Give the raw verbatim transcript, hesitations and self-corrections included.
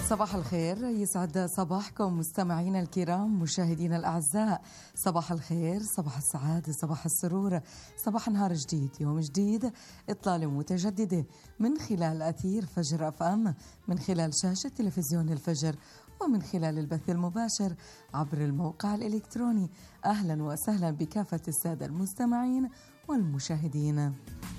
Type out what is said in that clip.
صباح الخير، يسعد صباحكم مستمعينا الكرام، مشاهدينا الأعزاء. صباح الخير، صباح السعادة، صباح السرور، صباح نهار جديد، يوم جديد، إطلالة متجددة من خلال أثير فجر أف أم، من خلال شاشة تلفزيون الفجر، ومن خلال البث المباشر عبر الموقع الإلكتروني. أهلا وسهلا بكافة السادة المستمعين والمشاهدين.